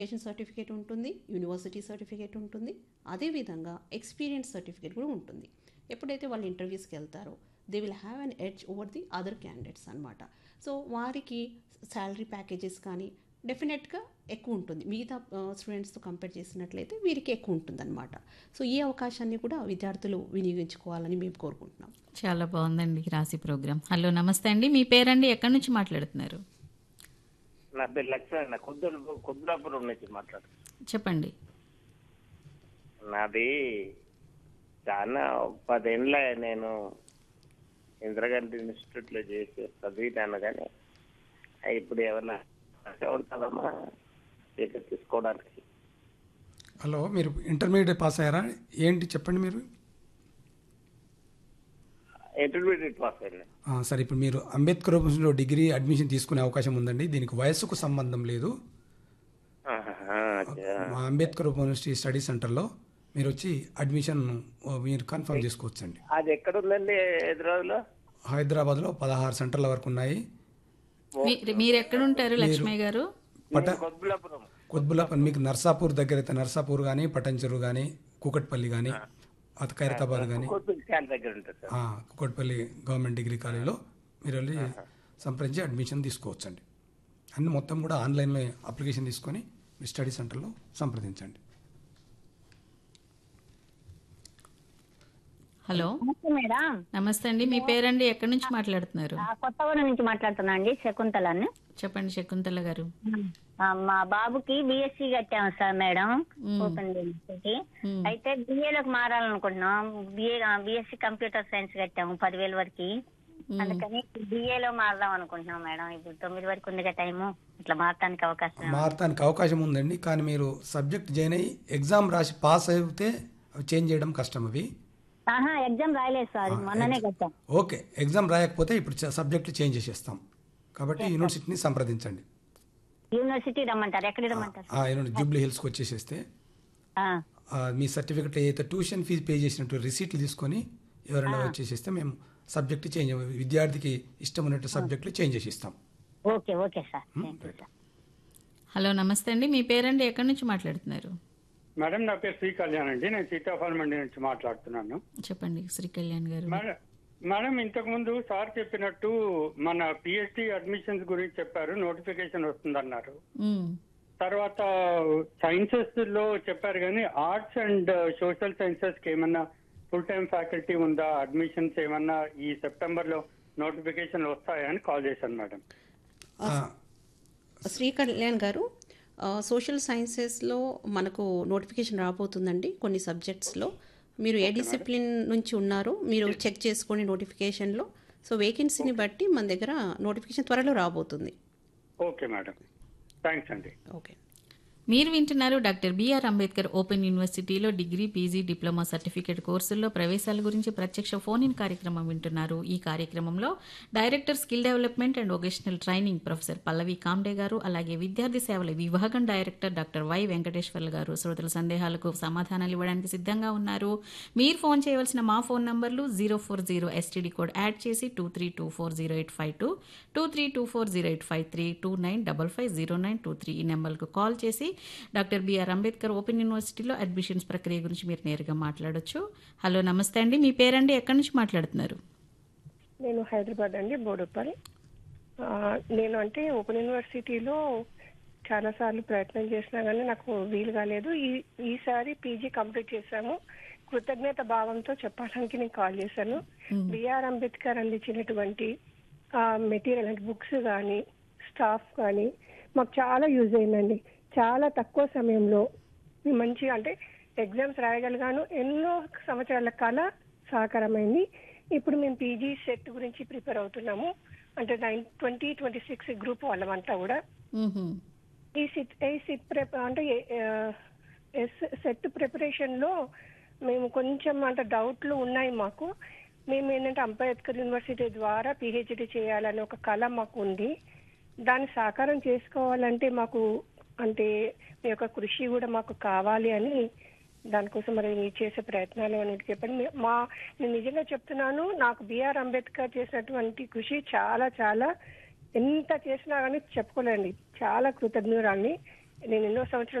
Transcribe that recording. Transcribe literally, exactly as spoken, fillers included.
Education certificate ఉంటుంది, university certificate ఉంటుంది, అదేవిధంగా ఎక్స్పీరియన్స్ సర్టిఫికేట్ కూడా ఉంటుంది. ఎప్పుడైతే వాళ్ళు ఇంటర్వ్యూస్కి వెళ్తారో they will have an edge over the other candidates అనమాట. సో వారికి శాలరీ ప్యాకేజెస్ కానీ డెఫినెట్గా ఎక్కువ ఉంటుంది, మిగతా స్టూడెంట్స్తో కంపేర్ చేసినట్లయితే వీరికి ఎక్కువ ఉంటుంది అనమాట. సో ఈ అవకాశాన్ని కూడా విద్యార్థులు వినియోగించుకోవాలని మేము కోరుకుంటున్నాం. చాలా బాగుందండి రాశి ప్రోగ్రామ్. హలో నమస్తే అండి, మీ పేరండి, ఎక్కడి నుంచి మాట్లాడుతున్నారు? నా పేరు లక్ష్మణ, కుద్దుల కుద్దులాపురం నుంచి మాట్లాడు. చెప్పండి. నాది చాలా పదేళ్ళ నేను ఇందిరాగాంధీ ఇన్స్టిట్యూట్ లో చేసి చదివినాను, కానీ ఇప్పుడు ఏమన్నా ఉంటుందమ్మా టికెట్ తీసుకోవడానికి? హలో, మీరు ఇంటర్మీడియట్ పాస్ అయ్యారా ఏంటి చెప్పండి మీరు? ఇంటర్మీడియట్ పాస్ అయినా. ఆ, సరే, ఇప్పుడు మీరు అంబేద్కర్ యూనివర్సిటీలో డిగ్రీ అడ్మిషన్ తీసుకునే అవకాశం ఉందండి. దీనికి వయస్సుకు సంబంధం లేదు. మా అంబేద్కర్ యూనివర్సిటీ స్టడీ సెంటర్లో మీరు వచ్చి అడ్మిషన్ మీరు కన్ఫర్మ్ చేసుకోవచ్చండి. అది ఎక్కడ ఉందండి? హైదరాబాద్లో హైదరాబాద్లో పదహారు సెంటర్ల వరకు ఉన్నాయి. మీ- మీరు ఎక్కడ ఉంటారు లక్ష్మయ్య గారు? పట కుద్దులాపురం. కొద్బులాపన్ మీకు నర్సాపూర్ దగ్గర అయితే నర్సాపూర్ కానీ, పటంచెరు కానీ, కూకట్పల్లి కానీ, అత ఖైరతాబాద్ కానీ, కుతుబ్షాహి దగ్గర ఉంటుంది సార్. కూకట్పల్లి గవర్నమెంట్ డిగ్రీ కాలేజీలో మీరు వెళ్ళి సంప్రదించి అడ్మిషన్ తీసుకోవచ్చండి. అన్ని మొత్తం కూడా ఆన్లైన్లో అప్లికేషన్ తీసుకొని మీ స్టడీ సెంటర్లో సంప్రదించండి. హలో నమస్తే మేడం. నమస్తే అండి, మీ పేరండి, ఎక్కడి నుంచి మాట్లాడుతున్నారు? ఆ, కొత్తగూడెం నుంచి మాట్లాడుతున్నా అండి, శకుంతలని. చెప్పండి శకుంతల గారు. ఆ, మా బాబుకి బిఎస్సి కట్టాము సార్ మేడం, ఓపెన్ యూనివర్సిటీ. మ్మ్. అయితే బిఏలోకి మారాలనుకుంటున్నాం. బిఏ బిఎస్సి కంప్యూటర్ సైన్స్ కట్టాము పదివేల వరకు. అందుకని బిఏలో మారదాం అనుకుంటున్నాం మేడం. ఇప్పుడు తొమ్మిది వరకు ఉంది టైము, ఇట్లా మారటానికి అవకాశం ఏమన్నా? మారటానికి అవకాశం ఉందండి, కానీ మీరు సబ్జెక్ట్ జాయిన్ అయ్యి ఎగ్జామ్ రాసి పాస్ అయితే అవి చేంజ్ చేయడం కష్టం. అవి ఆహా, ఎగ్జామ్ రాయలేదు సార్, మొన్ననే కట్టాం. ఓకే, ఎగ్జామ్ రాయకపోతే ఇప్పుడు సబ్జెక్టులు చేంజ్ చేసేస్తాం. కాబట్టి యూనివర్సిటీని సంప్రదించండి. యూనివర్సిటీ రమ్మంటారు? ఎక్కడ రమ్మంటారు? ఆ యూనివర్సిటీ జూబ్లీ హిల్స్కి వచ్చేసేస్తే ఆ, ఆ, మీ సర్టిఫికెట్ ఏదైతే ట్యూషన్ ఫీజు పే చేసినట్టు రిసీట్లు తీసుకొని ఎవరైనా వచ్చేసేస్తే మేము సబ్జెక్ట్ చేంజ్, విద్యార్థికి ఇష్టం ఉన్నట్టు సబ్జెక్టులు చేంజ్ చేసి ఇస్తాం. Okay okay sir, thank you sir. Hello నమస్తే అండి, మీ పేరండి, ఎక్కడి నుంచి మాట్లాడుతున్నారు? మేడం, నా పేరు శ్రీ కళ్యాణ్ అండి, నేను సీతాఫల్ మండి నుంచి మాట్లాడుతున్నాను. చెప్పండి శ్రీ కళ్యాణ్ గారు. మేడం మేడం ఇంతకు ముందు సార్ చెప్పినట్టు మన పిహెచ్డి అడ్మిషన్స్ గురించి చెప్పారు, నోటిఫికేషన్ వస్తుందన్నారు. మ్మ్. తర్వాత సైన్సెస్ లో చెప్పారు, కానీ ఆర్ట్స్ అండ్ సోషల్ సైన్సెస్ కి ఏమన్నా ఫుల్ టైం ఫ్యాకల్టీ ఉందా? అడ్మిషన్స్ ఏమన్నా ఈ సెప్టెంబర్ లో నోటిఫికేషన్ వస్తాయని కాల్ చేశాను మేడం. శ్రీ కళ్యాణ్ గారు, సోషల్ సైన్సెస్లో మనకు నోటిఫికేషన్ రాబోతుందండి. కొన్ని సబ్జెక్ట్స్లో మీరు ఏ డిసిప్లిన్ నుంచి ఉన్నారో మీరు చెక్ చేసుకోండి నోటిఫికేషన్లో. సో వేకెన్సీని బట్టి మన దగ్గర నోటిఫికేషన్ త్వరలో రాబోతుంది. ఓకే మేడం, థ్యాంక్స్ అండి. ఓకే. మీరు వింటున్నారు డాక్టర్ బిఆర్ అంబేద్కర్ ఓపెన్ యూనివర్సిటీలో డిగ్రీ, పీజీ, డిప్లొమా సర్టిఫికేట్ కోర్సుల్లో ప్రవేశాల గురించి ప్రత్యక్ష ఫోన్ ఇన్ కార్యక్రమం వింటున్నారు. ఈ కార్యక్రమంలో director skill development and vocational training professor Pallavi Comte గారు, అలాగే విద్యార్థి సేవల విభాగం డైరెక్టర్ డాక్టర్ వై వెంకటేశ్వర్లు గారు శ్రోతల సందేహాలకు సమాధానాలు ఇవ్వడానికి సిద్ధంగా ఉన్నారు. మీరు ఫోన్ చేయవలసిన మా ఫోన్ నంబర్లు zero four zero STD code add చేసి two three two four zero eight five two two three two four zero eight five three two nine double five zero nine two three ఈ నెంబర్కు call చేసి doctor BR Ambedkar open యూనివర్సిటీలో admissions ప్రక్రియ గురించి మీరు నేరుగా మాట్లాడొచ్చు. హలో నమస్తే అండి, మీ పేరండి, ఎక్కడి నుంచి మాట్లాడుతున్నారు? నేను హైదరాబాద్ అండి, బోడుపల్. ఆ, నేను అంటే ఓపెన్ యూనివర్సిటీలో చాలాసార్లు ప్రయత్నం చేసినా కానీ నాకు వీలు కాలేదు. ఈ ఈసారి పీజీ కంప్లీట్ చేశాము. కృతజ్ఞత భావంతో చెప్పడానికి నేను కాల్ చేశాను. బిఆర్ అంబేద్కర్ అందించినటువంటి మెటీరియల్ అంటే బుక్స్ కానీ స్టాఫ్ కానీ మాకు చాలా యూజ్ అయిందండి. చాలా తక్కువ సమయంలో మేము మంచిగా అంటే ఎగ్జామ్స్ రాయగలిగాను. ఎన్నో సంవత్సరాల కాల సహకారమైంది. ఇప్పుడు మేము పీజీ సెట్ గురించి ప్రిపేర్ అవుతున్నాము. అంటే nine twenty twenty six group వాళ్ళమంతా కూడా మ్మ్. ఈ సిట్ ఈ సిట్ ప్రిప అంటే సెట్ ప్రిపరేషన్ లో మేము కొంచెం అంటే డౌట్లు ఉన్నాయి మాకు. మేము ఏంటంటే అంబేద్కర్ యూనివర్సిటీ ద్వారా పిహెచ్డి చేయాలని ఒక కళ మాకు ఉంది. దాన్ని సాకారం చేసుకోవాలంటే మాకు అంటే మీ యొక్క కృషి కూడా మాకు కావాలి అని, దానికోసం మరి మీరు చేసే ప్రయత్నాలు అని చెప్పండి. మీ- మా నేను నిజంగా చెప్తున్నాను, నాకు బిఆర్ అంబేద్కర్ చేసినటువంటి కృషి చాలా చాలా ఎంత చేసినా కానీ చెప్పుకోలేండి. చాలా కృతజ్ఞురాల్ని. నేను ఎన్నో సంవత్సరాలు